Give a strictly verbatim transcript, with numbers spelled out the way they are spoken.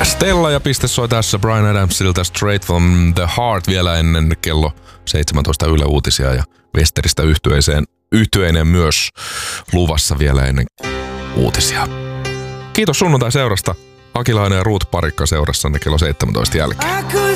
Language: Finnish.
Stella ja piste soi tässä Bryan Adamsilta Straight from the Heart vielä ennen kello seitsemäntoista Yle Uutisia ja Westeristä yhtyeeseen, yhtyeinen myös luvassa vielä ennen uutisia. Kiitos sunnuntai seurasta. Akilainen ja Ruut Parikka seurassanne kello seitsemäntoista jälkeen.